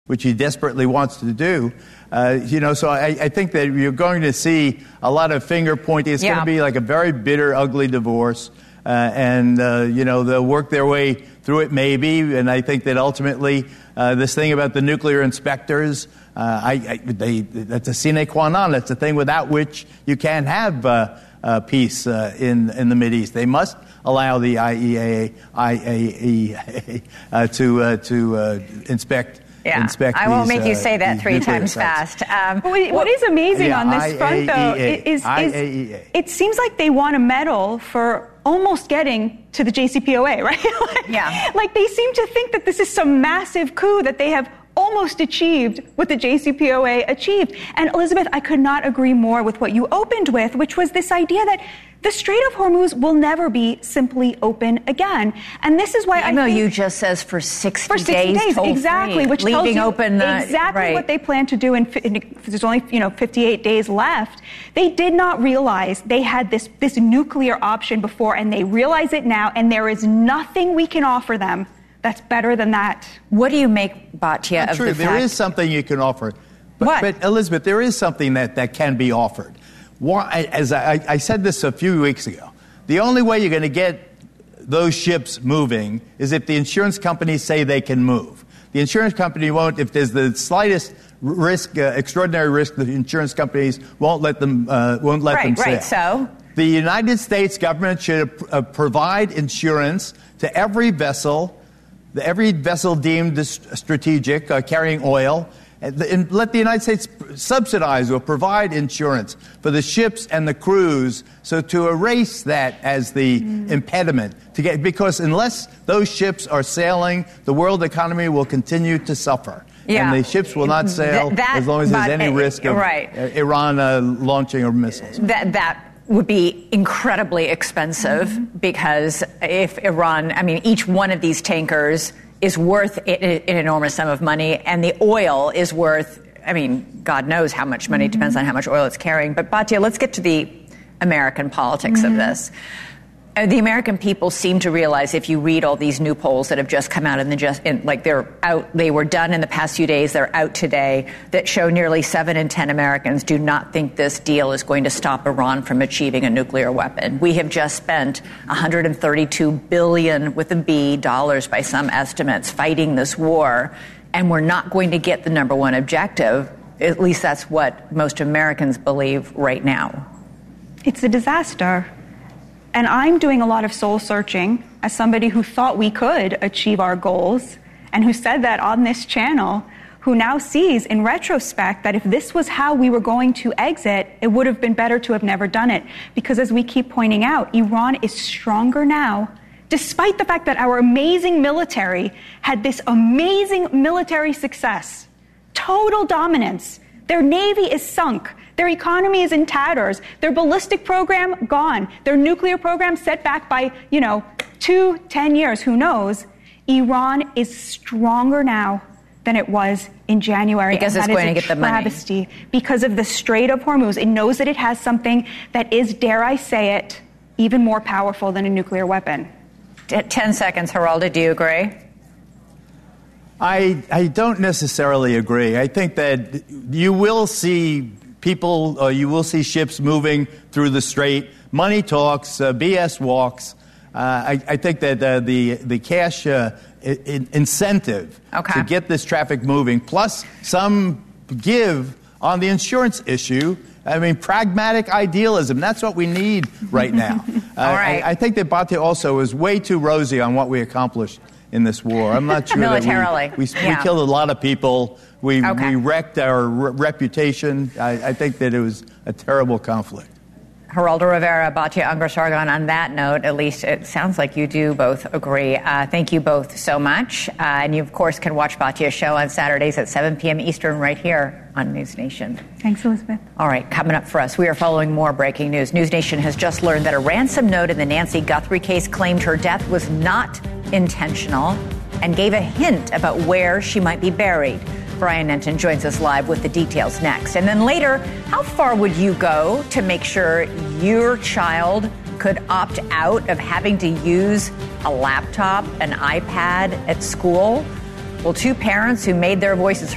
which he desperately wants to do. So I think that you're going to see a lot of finger pointing. It's going to be like a very bitter, ugly divorce. They'll work their way through it maybe. And I think that ultimately this thing about the nuclear inspectors, that's a sine qua non. That's a thing without which you can't have peace in the Mideast. They must allow the IAEA to inspect. I won't make you say that three times fast. What is amazing on this front, though, is it seems like they want a medal for almost getting to the JCPOA, right? Like they seem to think that this is some massive coup that they have almost achieved what the JCPOA achieved. And Elizabeth, I could not agree more with what you opened with, which was this idea that the Strait of Hormuz will never be simply open again. And this is why MOU just says for 60 days exactly, which leaving tells you open exactly what they plan to do. There's only 58 days left. They did not realize they had this nuclear option before, and they realize it now. And there is nothing we can offer them that's better than that. What do you make, Batya, of the fact? There is something you can offer. But Elizabeth, there is something that can be offered. As I said this a few weeks ago, the only way you're going to get those ships moving is if the insurance companies say they can move. The insurance company won't. If there's the slightest risk, extraordinary risk, the insurance companies won't let them sail. Right. So the United States government should provide insurance to every vessel deemed strategic, carrying oil. And let the United States subsidize or provide insurance for the ships and the crews, so to erase that as the impediment because unless those ships are sailing, the world economy will continue to suffer. And the ships will not sail as long as there's any risk of Iran launching missiles. That would be incredibly expensive because if Iran, each one of these tankers is worth an enormous sum of money, and the oil is worth, God knows how much money. It depends on how much oil it's carrying. But Batya, let's get to the American politics of this. The American people seem to realize, if you read all these new polls that have just come out they're out, they were done in the past few days, they're out today, that show nearly 7 in 10 Americans do not think this deal is going to stop Iran from achieving a nuclear weapon. We have just spent $132 billion with a B dollars by some estimates fighting this war, and we're not going to get the number one objective. At least that's what most Americans believe right now. It's a disaster. And I'm doing a lot of soul searching as somebody who thought we could achieve our goals and who said that on this channel, who now sees in retrospect that if this was how we were going to exit, it would have been better to have never done it. Because as we keep pointing out, Iran is stronger now, despite the fact that our amazing military had this amazing military success, total dominance. Their navy is sunk. Their economy is in tatters. Their ballistic program, gone. Their nuclear program set back by, 10 years, who knows? Iran is stronger now than it was in January. Because it's going to get the money. Because of the Strait of Hormuz. It knows that it has something that is, dare I say it, even more powerful than a nuclear weapon. 10 seconds, Geraldo, do you agree? I don't necessarily agree. I think that you will see you will see ships moving through the strait. Money talks, BS walks. I think that the cash incentive to get this traffic moving, plus some give on the insurance issue. Pragmatic idealism. That's what we need right now. All right. I think that Batya also is way too rosy on what we accomplished in this war. I'm not sure militarily. That we killed a lot of people. We wrecked our reputation. I think that it was a terrible conflict. Geraldo Rivera, Batya Ungar-Sargon, on that note, at least it sounds like you do both agree. Thank you both so much. And you, of course, can watch Batya's show on Saturdays at 7 p.m. Eastern right here on News Nation. Thanks, Elizabeth. All right, coming up for us, we are following more breaking news. News Nation has just learned that a ransom note in the Nancy Guthrie case claimed her death was not intentional and gave a hint about where she might be buried. Brian Nenton joins us live with the details next. And then later, how far would you go to make sure your child could opt out of having to use a laptop, an iPad at school? Well, two parents who made their voices